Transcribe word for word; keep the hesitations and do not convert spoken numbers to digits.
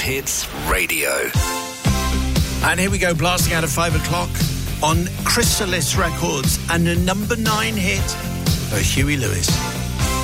Hits Radio. And here we go, blasting out at five o'clock on Chrysalis Records and a number nine hit by Huey Lewis.